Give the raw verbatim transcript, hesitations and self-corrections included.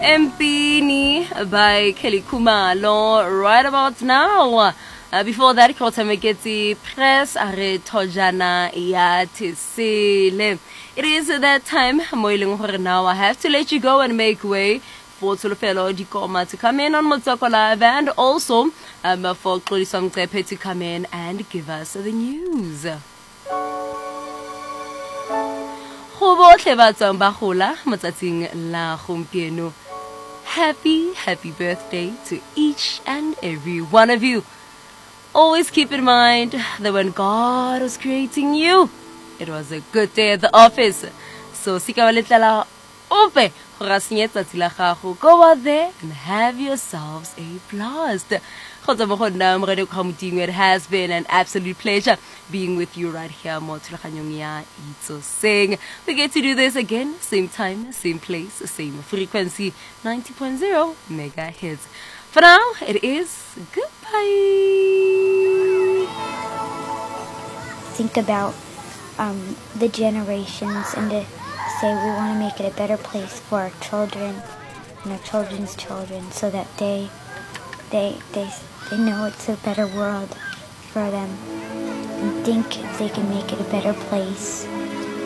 Empini by Kelly Kumalo right about now. Uh, before that, Kota Meketi Press Are Tojana Ya Tisile. It is that time, Moiling for now. I have to let you go and make way for Tulufelo Dikoma to come in on Motsoko Live and also um, for Klolisam Tepe to come in and give us the news. Happy, happy birthday to each and every one of you. Always keep in mind that when God was creating you, it was a good day at the office. So, go out there and have yourselves a blast. It has been an absolute pleasure being with you right here. We get to do this again, same time, same place, same frequency, ninety point zero megahertz. For now, it is goodbye. Think about um, the generations and to say we want to make it a better place for our children and our children's children, so that they they they they know it's a better world for them, and think if they can make it a better place.